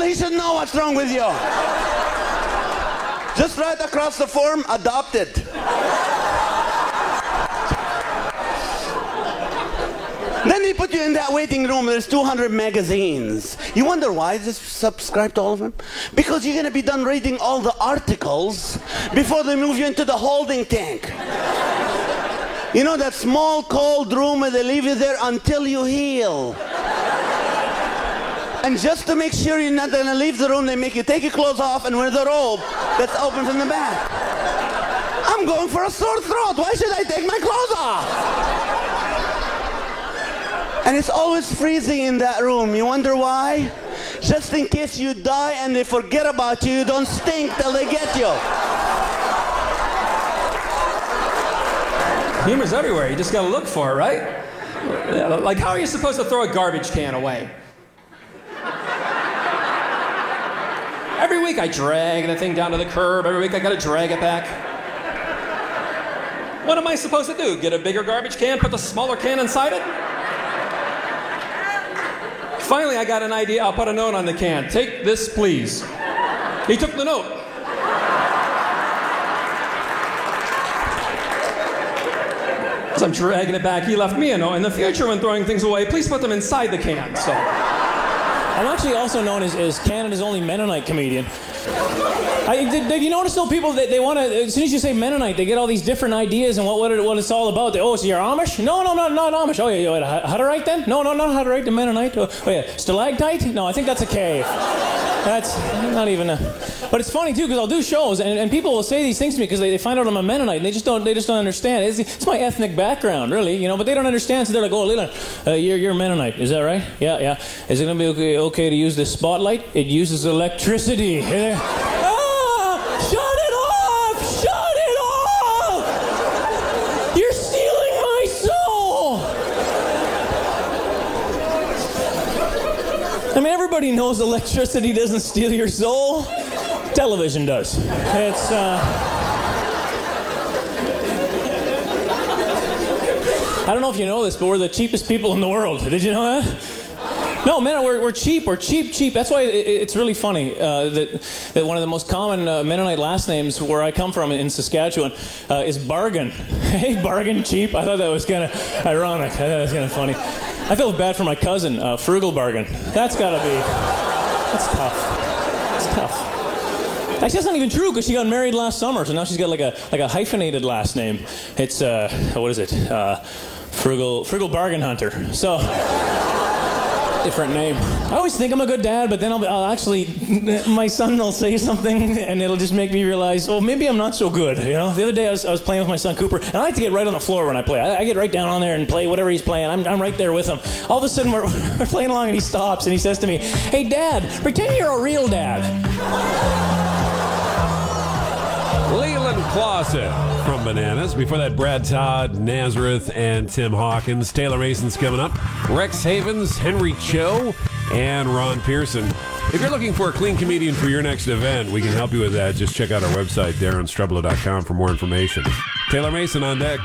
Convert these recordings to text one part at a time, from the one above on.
he should know what's wrong with you. Just right across the form, adopted. Then they put you in that waiting room. There's 200 magazines. You wonder why they subscribe to all of them? Because you're going to be done reading all the articles before they move you into the holding tank. You know that small, cold room where they leave you there until you heal. And just to make sure you're not going to leave the room, they make you take your clothes off and wear the robe that's open from the back. I'm going for a sore throat. Why should I take my clothes off? And it's always freezing in that room. You wonder why? Just in case you die and they forget about you, you don't stink till they get you. Humor's everywhere. You just got to look for it, right? Like, how are you supposed to throw a garbage can away? Every week I drag the thing down to the curb. Every week I got to drag it back. What am I supposed to do? Get a bigger garbage can, put the smaller can inside it? Finally, I got an idea. I'll put a note on the can. Take this, please. He took the note. As I'm dragging it back, he left me a note. In the future, when throwing things away, please put them inside the can. So, I'm actually also known as Canada's only Mennonite comedian. Have you noticed though, people, they want to, as soon as you say Mennonite, they get all these different ideas and what it's all about. Oh, so you're Amish? No, I'm not Amish. Oh, yeah, Hutterite then? No, not Hutterite, the Mennonite. Oh, yeah, stalactite? No, I think that's a cave. That's not even a... But it's funny, too, because I'll do shows, and people will say these things to me because they find out I'm a Mennonite, and they just don't understand. It's my ethnic background, really, you know, but they don't understand, so they're like, oh, Leland, you're a Mennonite, is that right? Yeah. Is it going to be okay to use this spotlight? It uses electricity. Shut it off! You're stealing my soul! I mean, everybody knows electricity doesn't steal your soul. Television does. It's, I don't know if you know this, but we're the cheapest people in the world. Did you know that? No, man, we're cheap. We're cheap. That's why it's really funny that one of the most common Mennonite last names where I come from in Saskatchewan is Bargain. Hey, Bargain, cheap. I thought that was kind of ironic. I thought that was kind of funny. I feel bad for my cousin, Frugal Bargain. That's tough. It's tough. Actually, that's not even true because she got married last summer, so now she's got like a hyphenated last name. It's what is it? Frugal Bargain Hunter. So. Different name. I always think I'm a good dad, but then I'll actually, my son will say something, and it'll just make me realize, well, maybe I'm not so good. You know, the other day I was playing with my son Cooper, and I like to get right on the floor when I play. I get right down on there and play whatever he's playing. I'm right there with him. All of a sudden we're playing along, and he stops and he says to me, "Hey, Dad, pretend you're a real dad." Leland Clausen from Bananas. Before that, Brad Todd, Nazareth, and Tim Hawkins. Taylor Mason's coming up. Rex Havens, Henry Cho, and Ron Pearson. If you're looking for a clean comedian for your next event, we can help you with that. Just check out our website, darrenstrubler.com, for more information. Taylor Mason on deck.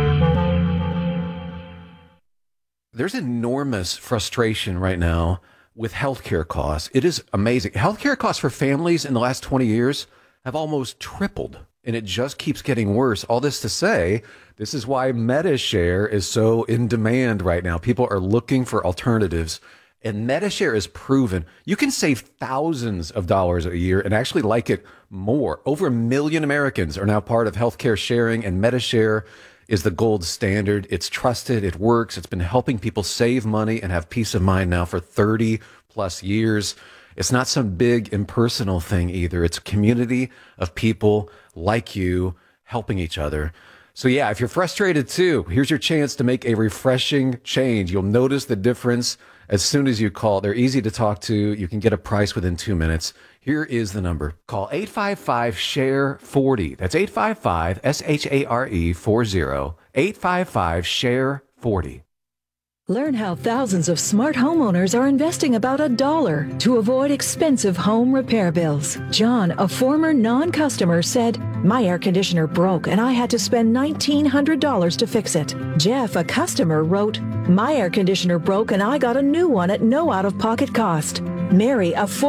There's enormous frustration right now with healthcare costs. It is amazing. Healthcare costs for families in the last 20 years have almost tripled, and it just keeps getting worse. All this to say, this is why MediShare is so in demand right now. People are looking for alternatives, and MediShare is proven. You can save thousands of dollars a year and actually like it more. Over 1 million Americans are now part of healthcare sharing, and MediShare is the gold standard. It's trusted. It works. It's been helping people save money and have peace of mind now for 30 plus years. It's not some big impersonal thing either. It's a community of people like you helping each other. So yeah, if you're frustrated too, here's your chance to make a refreshing change. You'll notice the difference as soon as you call. They're easy to talk to. You can get a price within 2 minutes. Here is the number. Call 855-SHARE-40. That's 855-SHARE-40. 855-SHARE-40. Learn how thousands of smart homeowners are investing about $1 to avoid expensive home repair bills. John, a former non-customer, said, "My air conditioner broke and I had to spend $1,900 to fix it." Jeff, a customer, wrote, "My air conditioner broke and I got a new one at no out-of-pocket cost." Mary, a